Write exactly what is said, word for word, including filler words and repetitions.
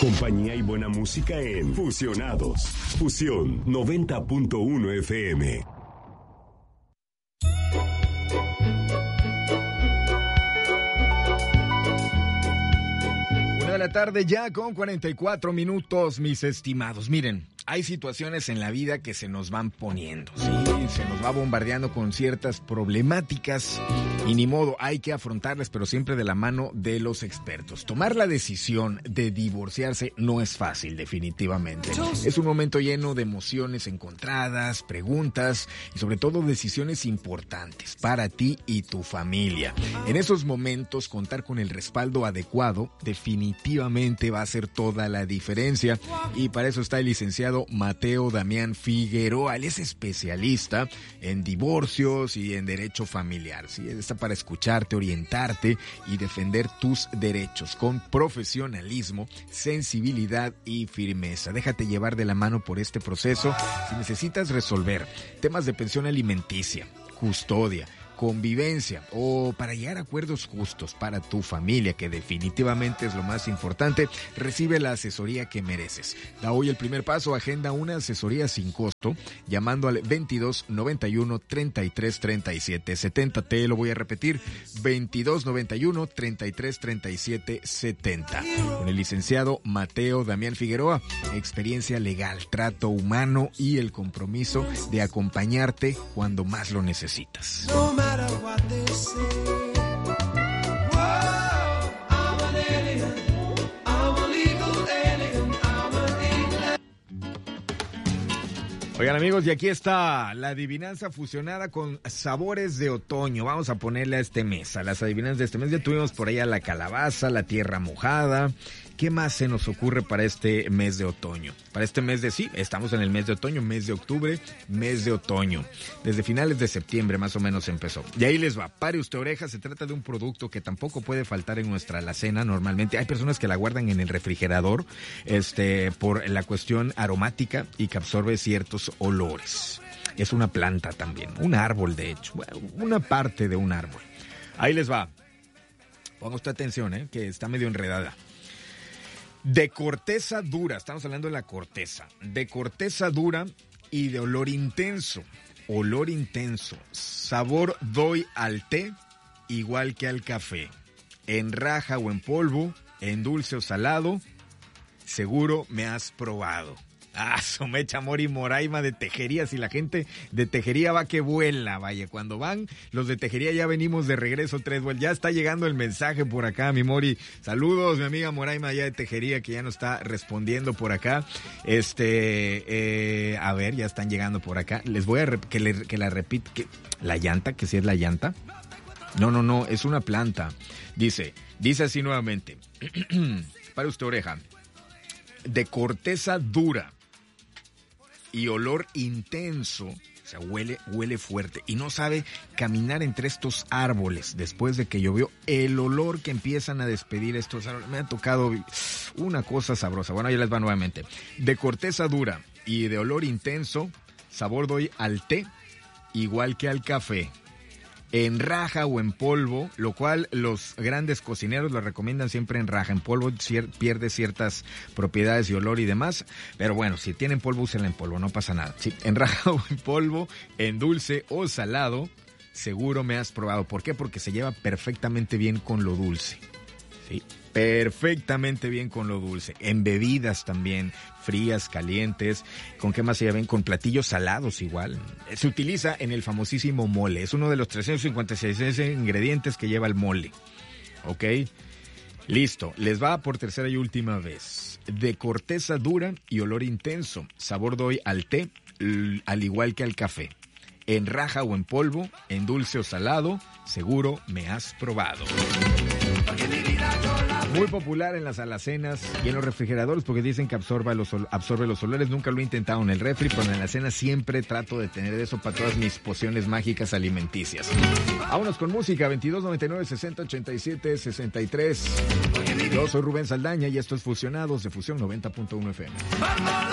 Compañía y buena música en Fusionados. Fusión noventa punto uno F M. Una de la tarde ya con cuarenta y cuatro minutos, mis estimados. Miren, hay situaciones en la vida que se nos van poniendo, ¿sí? Se nos va bombardeando con ciertas problemáticas y ni modo, hay que afrontarlas, pero siempre de la mano de los expertos. Tomar la decisión de divorciarse no es fácil, definitivamente. Es un momento lleno de emociones encontradas, preguntas y sobre todo decisiones importantes para ti y tu familia. En esos momentos, contar con el respaldo adecuado definitivamente va a hacer toda la diferencia y para eso está el licenciado Mateo Damián Figueroa. Él es especialista en divorcios y en derecho familiar, ¿sí? Él está para escucharte, orientarte y defender tus derechos con profesionalismo, sensibilidad y firmeza. Déjate llevar de la mano por este proceso. Si necesitas resolver temas de pensión alimenticia, custodia, convivencia o para llegar a acuerdos justos para tu familia, que definitivamente es lo más importante, recibe la asesoría que mereces. Da hoy el primer paso, agenda una asesoría sin costo llamando al veintidós noventa y uno treinta y tres treinta y siete setenta. Te lo voy a repetir, veintidós noventa y uno treinta y tres treinta y siete setenta. Con el licenciado Mateo Damián Figueroa, experiencia legal, trato humano y el compromiso de acompañarte cuando más lo necesitas. Oigan, amigos, y aquí está la adivinanza fusionada con sabores de otoño. Vamos a ponerle a este mes, a las adivinanzas de este mes. Ya tuvimos por allá la calabaza, la tierra mojada. ¿Qué más se nos ocurre para este mes de otoño? Para este mes de sí, estamos en el mes de otoño, mes de octubre, mes de otoño. Desde finales de septiembre más o menos empezó. Y ahí les va, pare usted oreja, se trata de un producto que tampoco puede faltar en nuestra alacena normalmente. Hay personas que la guardan en el refrigerador este, por la cuestión aromática y que absorbe ciertos olores. Es una planta también, un árbol de hecho, una parte de un árbol. Ahí les va. Ponga usted atención, ¿eh? Que está medio enredada. De corteza dura, estamos hablando de la corteza, de corteza dura y de olor intenso, olor intenso, sabor doy al té igual que al café, en raja o en polvo, en dulce o salado, seguro me has probado. Ah, Somecha Mori Moraima de Tejerías, y la gente de Tejería va que vuela, vaya, cuando van los de Tejería ya venimos de regreso tres vueltas, ya está llegando el mensaje por acá, mi Mori, saludos, mi amiga Moraima allá de Tejería que ya nos está respondiendo por acá, este, eh, a ver, ya están llegando por acá, les voy a, rep- que, le, que la repita, que, la llanta, que si es la llanta, no, no, no, es una planta, dice, dice así nuevamente, para usted oreja, de corteza dura y olor intenso, o sea, huele, huele fuerte y no sabe caminar entre estos árboles después de que llovió. El olor que empiezan a despedir estos árboles, me ha tocado una cosa sabrosa. Bueno, ya les va nuevamente. De corteza dura y de olor intenso, sabor doy al té igual que al café, en raja o en polvo, lo cual los grandes cocineros lo recomiendan siempre en raja. En polvo cier- pierde ciertas propiedades y olor y demás, pero bueno, si tienen polvo, úsenla en polvo, no pasa nada. Sí, en raja o en polvo, en dulce o salado, seguro me has probado. ¿Por qué? Porque se lleva perfectamente bien con lo dulce. Sí, perfectamente bien con lo dulce. En bebidas también, frías, calientes. ¿Con qué más se llevan? Con platillos salados igual. Se utiliza en el famosísimo mole. Es uno de los trescientos cincuenta y seis ingredientes que lleva el mole. ¿Ok? Listo. Les va por tercera y última vez. De corteza dura y olor intenso. Sabor doy al té, al igual que al café. En raja o en polvo, en dulce o salado, seguro me has probado. Muy popular en las alacenas y en los refrigeradores porque dicen que absorbe los, absorbe los olores. Nunca lo he intentado en el refri, pero en la alacena siempre trato de tener eso para todas mis pociones mágicas alimenticias. Vámonos con música, veintidós noventa y nueve sesenta ochenta y siete sesenta y tres. Yo soy Rubén Saldaña y esto es Fusionados de Fusión noventa punto uno F M.